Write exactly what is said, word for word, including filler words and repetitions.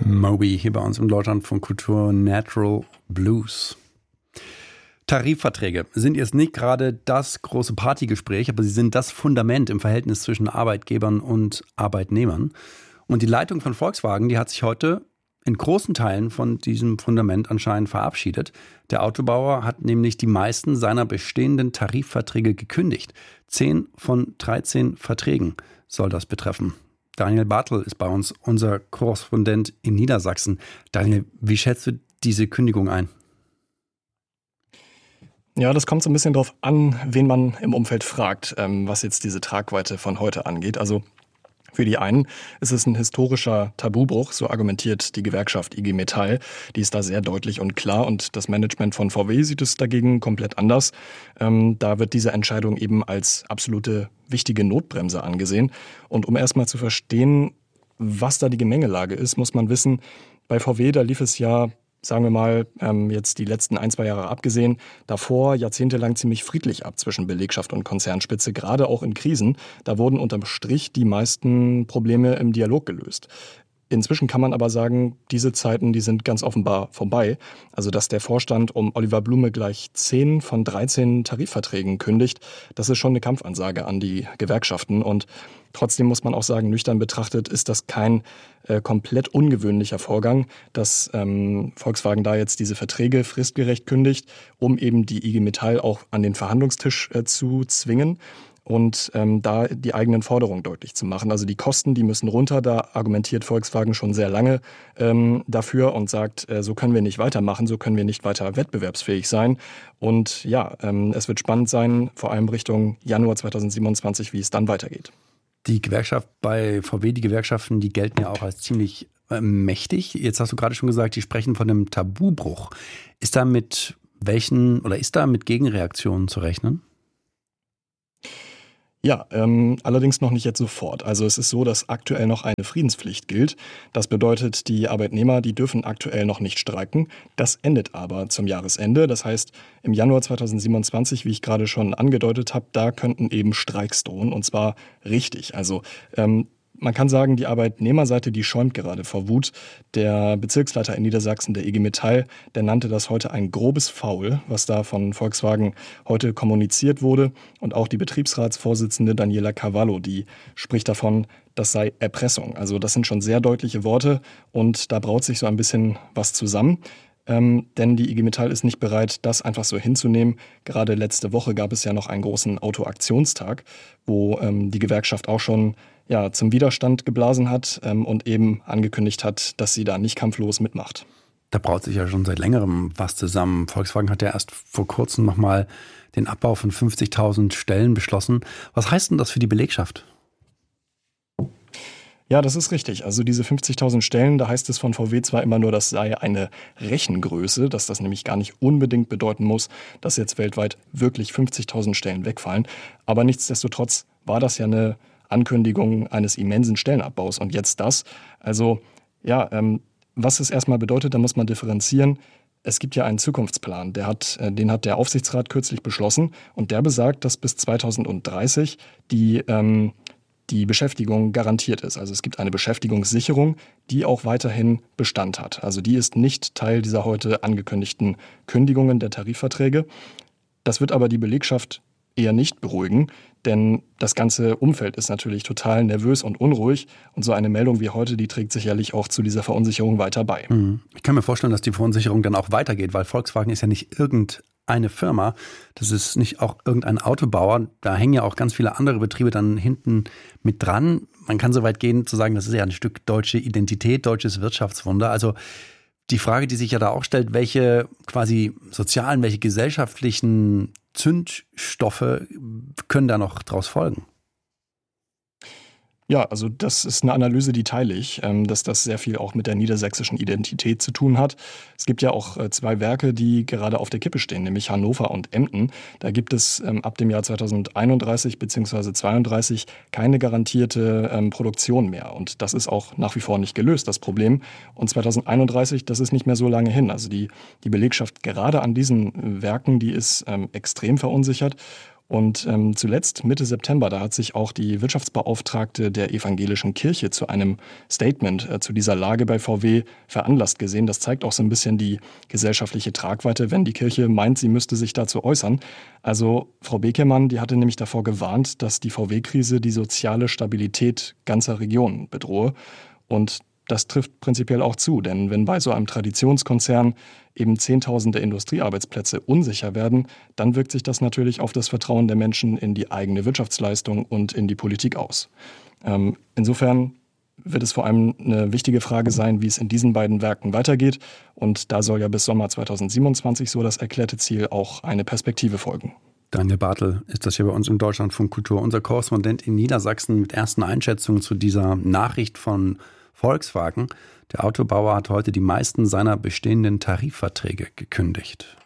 Moby hier bei uns im Deutschlandfunk Kultur Natural Blues. Tarifverträge sind jetzt nicht gerade das große Partygespräch, aber sie sind das Fundament im Verhältnis zwischen Arbeitgebern und Arbeitnehmern. Und die Leitung von Volkswagen, die hat sich heute in großen Teilen von diesem Fundament anscheinend verabschiedet. Der Autobauer hat nämlich die meisten seiner bestehenden Tarifverträge gekündigt. Zehn von dreizehn Verträgen soll das betreffen. Daniel Bartel ist bei uns unser Korrespondent in Niedersachsen. Daniel, wie schätzt du diese Kündigung ein? Ja, das kommt so ein bisschen darauf an, wen man im Umfeld fragt, ähm, was jetzt diese Tragweite von heute angeht. Also für die einen ist es ein historischer Tabubruch, so argumentiert die Gewerkschaft I G Metall. Die ist da sehr deutlich und klar und das Management von V W sieht es dagegen komplett anders. Ähm, da wird diese Entscheidung eben als absolute wichtige Notbremse angesehen. Und um erstmal zu verstehen, was da die Gemengelage ist, muss man wissen, bei V W, da lief es ja, sagen wir mal, ähm, jetzt die letzten ein, zwei Jahre abgesehen, davor jahrzehntelang ziemlich friedlich ab zwischen Belegschaft und Konzernspitze, gerade auch in Krisen. Da wurden unterm Strich die meisten Probleme im Dialog gelöst. Inzwischen kann man aber sagen, diese Zeiten, die sind ganz offenbar vorbei. Also, dass der Vorstand um Oliver Blume gleich zehn von dreizehn Tarifverträgen kündigt, das ist schon eine Kampfansage an die Gewerkschaften. Und trotzdem muss man auch sagen, nüchtern betrachtet ist das kein äh, komplett ungewöhnlicher Vorgang, dass ähm, Volkswagen da jetzt diese Verträge fristgerecht kündigt, um eben die I G Metall auch an den Verhandlungstisch äh, zu zwingen. Und ähm, da die eigenen Forderungen deutlich zu machen. Also die Kosten, die müssen runter. Da argumentiert Volkswagen schon sehr lange ähm, dafür und sagt, äh, so können wir nicht weitermachen, so können wir nicht weiter wettbewerbsfähig sein. Und ja, ähm, es wird spannend sein, vor allem Richtung Januar zweitausendsiebenundzwanzig, wie es dann weitergeht. Die Gewerkschaft bei V W, die Gewerkschaften, die gelten ja auch als ziemlich äh, mächtig. Jetzt hast du gerade schon gesagt, die sprechen von einem Tabubruch. Ist da mit welchen oder ist da mit Gegenreaktionen zu rechnen? Ja, ähm, allerdings noch nicht jetzt sofort. Also es ist so, dass aktuell noch eine Friedenspflicht gilt. Das bedeutet, die Arbeitnehmer, die dürfen aktuell noch nicht streiken. Das endet aber zum Jahresende. Das heißt, im Januar zweitausendsiebenundzwanzig, wie ich gerade schon angedeutet habe, da könnten eben Streiks drohen und zwar richtig. Also ähm, man kann sagen, die Arbeitnehmerseite, die schäumt gerade vor Wut. Der Bezirksleiter in Niedersachsen, der I G Metall, der nannte das heute ein grobes Foul, was da von Volkswagen heute kommuniziert wurde. Und auch die Betriebsratsvorsitzende Daniela Cavallo, die spricht davon, das sei Erpressung. Also das sind schon sehr deutliche Worte und da braut sich so ein bisschen was zusammen. Ähm, denn die I G Metall ist nicht bereit, das einfach so hinzunehmen. Gerade letzte Woche gab es ja noch einen großen Autoaktionstag, wo ähm, die Gewerkschaft auch schon ja, zum Widerstand geblasen hat ähm, und eben angekündigt hat, dass sie da nicht kampflos mitmacht. Da braut sich ja schon seit längerem was zusammen. Volkswagen hat ja erst vor kurzem nochmal den Abbau von fünfzigtausend Stellen beschlossen. Was heißt denn das für die Belegschaft? Ja, das ist richtig. Also diese fünfzigtausend Stellen, da heißt es von V W zwar immer nur, das sei eine Rechengröße, dass das nämlich gar nicht unbedingt bedeuten muss, dass jetzt weltweit wirklich fünfzigtausend Stellen wegfallen. Aber nichtsdestotrotz war das ja eine Ankündigung eines immensen Stellenabbaus. Und jetzt das. Also ja, ähm, was es erstmal bedeutet, da muss man differenzieren. Es gibt ja einen Zukunftsplan, der hat, äh, den hat der Aufsichtsrat kürzlich beschlossen. Und der besagt, dass bis zweitausenddreißig die, ähm, die Beschäftigung garantiert ist. Also es gibt eine Beschäftigungssicherung, die auch weiterhin Bestand hat. Also die ist nicht Teil dieser heute angekündigten Kündigungen der Tarifverträge. Das wird aber die Belegschaft eher nicht beruhigen, denn das ganze Umfeld ist natürlich total nervös und unruhig und so eine Meldung wie heute, die trägt sicherlich auch zu dieser Verunsicherung weiter bei. Ich kann mir vorstellen, dass die Verunsicherung dann auch weitergeht, weil Volkswagen ist ja nicht irgendeine Firma, das ist nicht auch irgendein Autobauer, da hängen ja auch ganz viele andere Betriebe dann hinten mit dran. Man kann so weit gehen zu sagen, das ist ja ein Stück deutsche Identität, deutsches Wirtschaftswunder, also die Frage, die sich ja da auch stellt, welche quasi sozialen, welche gesellschaftlichen Zündstoffe können da noch draus folgen? Ja, also das ist eine Analyse, die teile ich, ähm, dass das sehr viel auch mit der niedersächsischen Identität zu tun hat. Es gibt ja auch äh, zwei Werke, die gerade auf der Kippe stehen, nämlich Hannover und Emden. Da gibt es ähm, ab dem Jahr zweitausendeinunddreißig bzw. zweiunddreißig keine garantierte ähm, Produktion mehr. Und das ist auch nach wie vor nicht gelöst, das Problem. Und zweitausendeinunddreißig, das ist nicht mehr so lange hin. Also die, die Belegschaft gerade an diesen Werken, die ist ähm, extrem verunsichert. Und ähm, zuletzt, Mitte September, da hat sich auch die Wirtschaftsbeauftragte der evangelischen Kirche zu einem Statement äh, zu dieser Lage bei V W veranlasst gesehen. Das zeigt auch so ein bisschen die gesellschaftliche Tragweite, wenn die Kirche meint, sie müsste sich dazu äußern. Also Frau Bekemann, die hatte nämlich davor gewarnt, dass die V W-Krise die soziale Stabilität ganzer Regionen bedrohe. Und das trifft prinzipiell auch zu, denn wenn bei so einem Traditionskonzern eben Zehntausende Industriearbeitsplätze unsicher werden, dann wirkt sich das natürlich auf das Vertrauen der Menschen in die eigene Wirtschaftsleistung und in die Politik aus. Ähm, insofern wird es vor allem eine wichtige Frage sein, wie es in diesen beiden Werken weitergeht. Und da soll ja bis Sommer zweitausendsiebenundzwanzig, so das erklärte Ziel, auch eine Perspektive folgen. Daniel Bartel ist das hier bei uns im Deutschlandfunk Kultur, unser Korrespondent in Niedersachsen mit ersten Einschätzungen zu dieser Nachricht von Volkswagen. Der Autobauer hat heute die meisten seiner bestehenden Tarifverträge gekündigt.